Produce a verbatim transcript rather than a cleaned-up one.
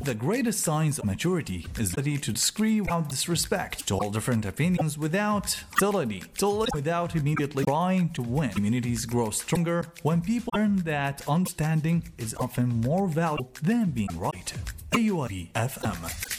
the greatest signs of maturity is the ability to disagree without disrespect, to hold different opinions without hostility, to listen without immediately trying to win. Communities grow stronger when people learn that understanding is often more valuable than being right. A U I B F M